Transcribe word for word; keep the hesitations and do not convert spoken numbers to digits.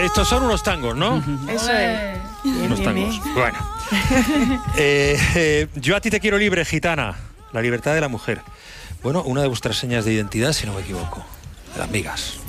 Estos son unos tangos, ¿no? Eso es. Unos tangos. Bueno. Eh, eh, yo a ti te quiero libre, gitana. La libertad de la mujer. Bueno, una de vuestras señas de identidad, si no me equivoco. De las migas.